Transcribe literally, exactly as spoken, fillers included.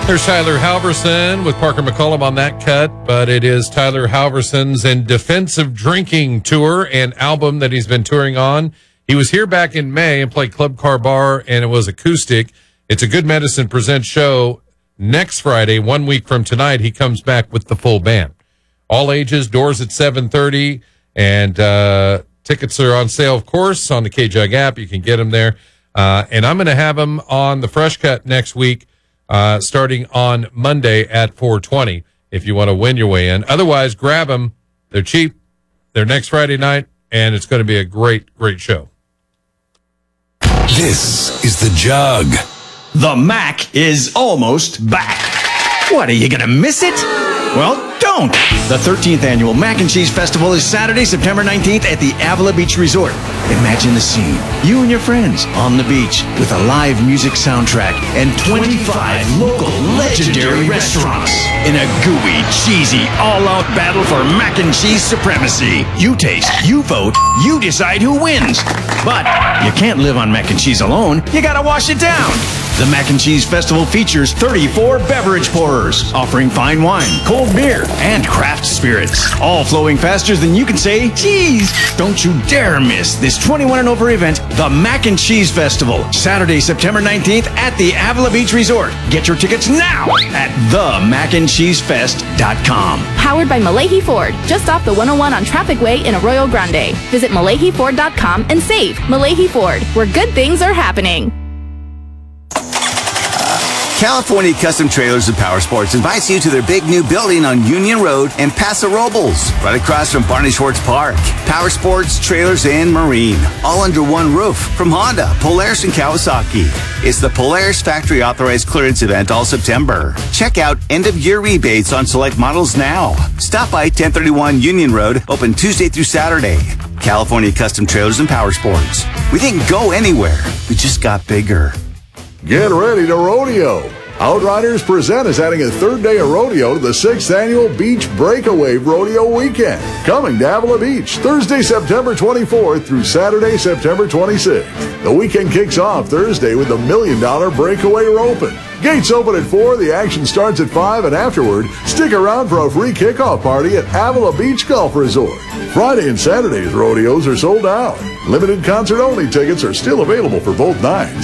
There's Tyler Halverson with Parker McCollum on that cut, but it is Tyler Halverson's In Defensive Drinking tour and album that he's been touring on. He was here back in May and played Club Car Bar, and it was acoustic. It's a Good Medicine Presents show next Friday, one week from tonight. He comes back with the full band. All ages, doors at seven thirty, and uh, tickets are on sale, of course, on the K-Jug app. You can get them there. Uh, and I'm going to have him on the Fresh Cut next week. Uh, starting on Monday at four twenty, if you want to win your way in. Otherwise, grab them. They're cheap. They're next Friday night, and it's going to be a great, great show. This is The Jug. The Mac is almost back. What, are you going to miss it? Well, don't. The thirteenth Annual Mac and Cheese Festival is Saturday, September nineteenth at the Avila Beach Resort. Imagine the scene. You and your friends on the beach with a live music soundtrack and twenty-five local legendary restaurants in a gooey, cheesy, all-out battle for mac and cheese supremacy. You taste, you vote, you decide who wins. But you can't live on mac and cheese alone. You gotta wash it down. The Mac and Cheese Festival features thirty-four beverage pourers, offering fine wine, cold beer, and craft spirits, all flowing faster than you can say cheese. Don't you dare miss this twenty-one and over event, the Mac and Cheese Festival, Saturday, September nineteenth at the Avila Beach Resort. Get your tickets now at the mac and cheese fest dot com. Powered by Malahi Ford, just off the one oh one on Traffic Way in Arroyo Grande. Visit malahi ford dot com and save. Malahi Ford, where good things are happening. California Custom Trailers and Power Sports invites you to their big new building on Union Road in Paso Robles, right across from Barney Schwartz Park. Power Sports, Trailers, and Marine, all under one roof, from Honda, Polaris, and Kawasaki. It's the Polaris Factory Authorized Clearance event all September. Check out end-of-year rebates on select models now. Stop by ten thirty-one Union Road, open Tuesday through Saturday. California Custom Trailers and Power Sports. We didn't go anywhere. We just got bigger. Get ready to rodeo. Outriders Present is adding a third day of rodeo to the sixth Annual Beach Breakaway Rodeo Weekend. Coming to Avila Beach, Thursday, September twenty-fourth through Saturday, September twenty-sixth. The weekend kicks off Thursday with the Million Dollar Breakaway Roping. Gates open at four, the action starts at five, and afterward, stick around for a free kickoff party at Avila Beach Golf Resort. Friday and Saturday's rodeos are sold out. Limited concert-only tickets are still available for both nights.